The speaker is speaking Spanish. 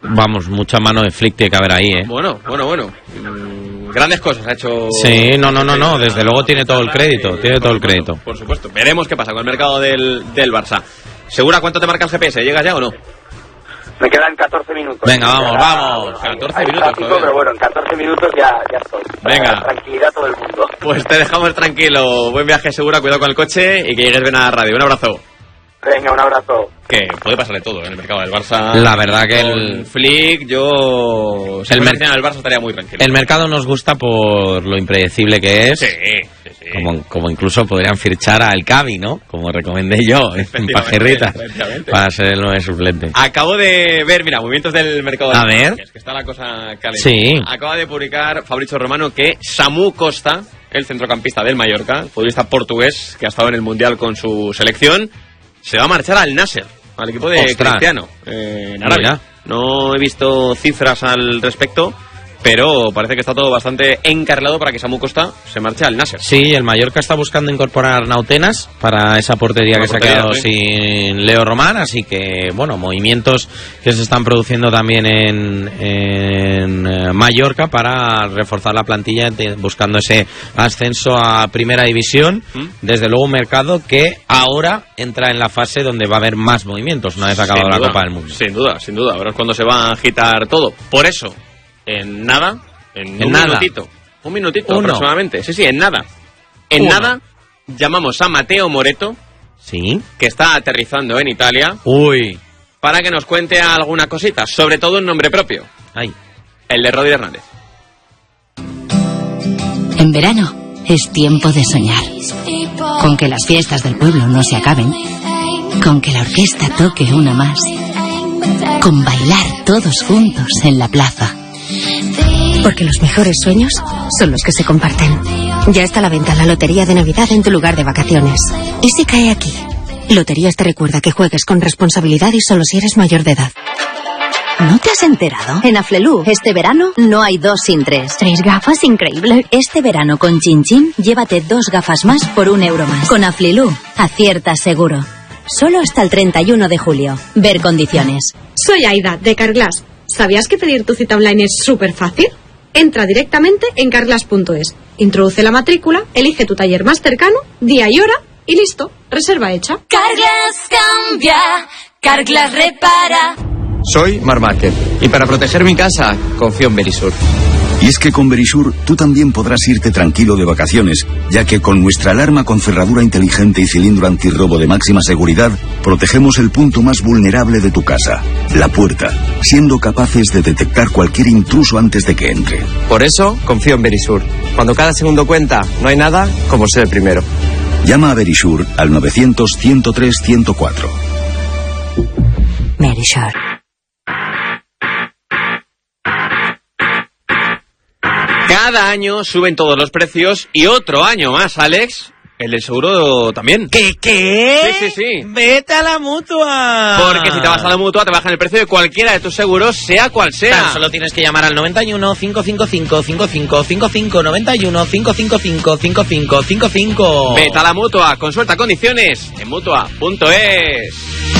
Vamos, mucha mano de Flick tiene que haber ahí, ¿eh? Bueno. Grandes cosas ha hecho. Sí, no, desde luego tiene todo el crédito, Por supuesto. Veremos qué pasa con el mercado del Barça. ¿Segura cuánto te marca el GPS? ¿Llegas ya o no? Me quedan 14 minutos. Venga, vamos. 14 minutos. Tráfico, pero bueno, en 14 minutos ya estoy. Venga. Tranquilidad todo el mundo. Pues te dejamos tranquilo. Buen viaje, Segura, cuidado con el coche y que llegues bien a la radio. Un abrazo. Venga, un abrazo. Que puede pasar de todo en el mercado del Barça. La verdad que el Flick, yo... Si el Barça estaría muy tranquilo. El mercado nos gusta por lo impredecible que es. Sí. Como incluso podrían fichar al Cavi, ¿no? Como recomendé yo en Pajerritas para ser el nuevo suplente. Acabo de ver, movimientos del mercado. A ver. Es que está la cosa caliente. Sí. Acaba de publicar Fabrizio Romano que Samu Costa, el centrocampista del Mallorca, futbolista portugués que ha estado en el Mundial con su selección, se va a marchar al Nasser, al equipo de Cristiano, en Arabia. No he visto cifras al respecto, pero parece que está todo bastante encarrilado para que Samu Costa se marche al Nasser. Sí, el Mallorca está buscando incorporar a Arnautenas para esa portería que se ha quedado sin Leo Román, así que, bueno, movimientos que se están produciendo también en Mallorca para reforzar la plantilla buscando ese ascenso a Primera División. Desde luego un mercado que ahora entra en la fase donde va a haber más movimientos una vez acabada la Copa del Mundo. Sin duda. Ahora es cuando se va a agitar todo. Por eso, en nada, un minutito aproximadamente. Sí, en nada. Nada, llamamos a Mateo Moretto, sí, que está aterrizando en Italia, para que nos cuente alguna cosita, sobre todo en nombre propio. El de Rodri Hernández. En verano es tiempo de soñar, con que las fiestas del pueblo no se acaben, con que la orquesta toque una más, con bailar todos juntos en la plaza. Porque los mejores sueños son los que se comparten. Ya está a la venta la lotería de Navidad en tu lugar de vacaciones. ¿Y si cae aquí? Loterías te recuerda que juegues con responsabilidad y solo si eres mayor de edad. ¿No te has enterado? En Aflelu, este verano no hay 2 sin 3. 3 gafas, increíble. Este verano con Chin Chin, llévate 2 gafas más por €1 más. Con Aflelu, aciertas seguro. Solo hasta el 31 de julio. Ver condiciones. Soy Aida, de Carglass. ¿Sabías que pedir tu cita online es súper fácil? Entra directamente en carglass.es, introduce la matrícula, elige tu taller más cercano, día y hora y listo, reserva hecha. Carglass cambia, Carglass repara. Soy Marc Márquez y para proteger mi casa confío en Verisur. Y es que con Verisur tú también podrás irte tranquilo de vacaciones, ya que con nuestra alarma con cerradura inteligente y cilindro antirrobo de máxima seguridad, protegemos el punto más vulnerable de tu casa, la puerta, siendo capaces de detectar cualquier intruso antes de que entre. Por eso confío en Verisur. Cuando cada segundo cuenta, no hay nada como ser el primero. Llama a Verisur al 900-103-104. Verisur. Cada año suben todos los precios y otro año más, Alex, el del seguro también. ¿Qué? Sí. Vete a la Mutua. Porque si te vas a la Mutua te bajan el precio de cualquiera de tus seguros, sea cual sea. Claro, solo tienes que llamar al 91 555 5555 91 555 5555. Vete a la Mutua, consulta condiciones en Mutua.es.